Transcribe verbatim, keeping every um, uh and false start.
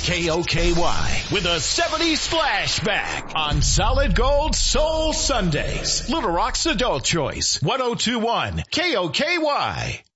K O K Y with a seventies flashback on Solid Gold Soul Sundays. Little Rock's adult choice. ten twenty-one K O K Y.